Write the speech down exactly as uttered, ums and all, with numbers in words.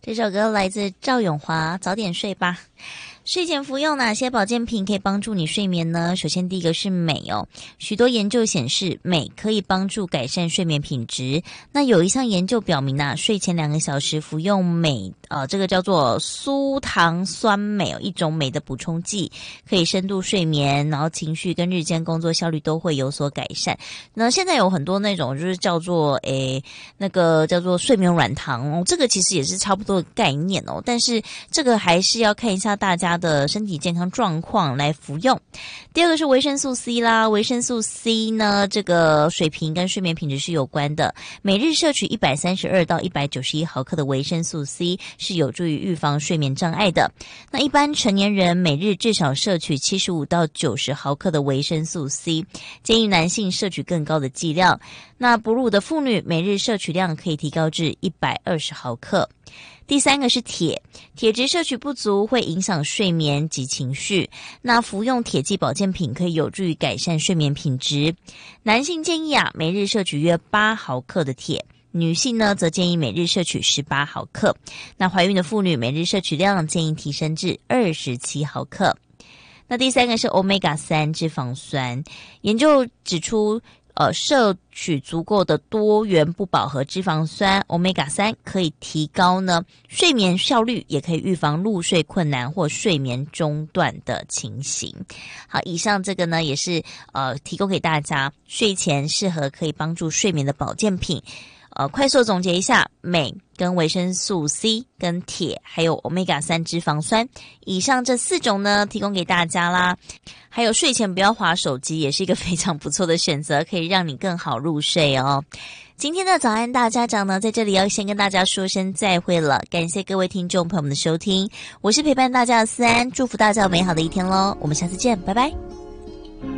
这首歌来自赵咏华，早点睡吧。睡前服用哪些保健品可以帮助你睡眠呢？首先第一个是镁哦，许多研究显示镁可以帮助改善睡眠品质。那有一项研究表明啊，睡前两个小时服用镁，呃，这个叫做苏糖酸镁哦，一种镁的补充剂，可以深度睡眠，然后情绪跟日间工作效率都会有所改善。那现在有很多那种就是叫做诶那个叫做睡眠软糖哦，这个其实也是差不多的概念哦，但是这个还是要看一下大家的身体健康状况来服用。第二个是维生素 C 啦，维生素 C 呢，这个水平跟睡眠品质是有关的。每日摄取一百三十二到一百九十一毫克的维生素 C 是有助于预防睡眠障碍的。那一般成年人每日至少摄取七十五到九十毫克的维生素 C， 建议男性摄取更高的剂量。那哺乳的妇女每日摄取量可以提高至一百二十毫克。第三个是铁，铁质摄取不足会影响睡眠及情绪。那服用铁剂保健品可以有助于改善睡眠品质。男性建议啊，每日摄取约八毫克的铁。女性呢，则建议每日摄取十八毫克。那怀孕的妇女每日摄取量建议提升至二十七毫克。那第三个是 欧米伽三 脂肪酸，研究指出呃，摄取足够的多元不饱和脂肪酸 欧米伽三 可以提高呢睡眠效率，也可以预防入睡困难或睡眠中断的情形。好，以上这个呢也是呃提供给大家睡前适合可以帮助睡眠的保健品。呃，快速总结一下，镁跟维生素 C 跟铁还有 欧米伽三 脂肪酸，以上这四种呢提供给大家啦。还有睡前不要滑手机，也是一个非常不错的选择，可以让你更好入睡哦。今天的早安大家长呢，在这里要先跟大家说声再会了，感谢各位听众朋友们的收听，我是陪伴大家的思安，祝福大家有美好的一天咯，我们下次见，拜拜。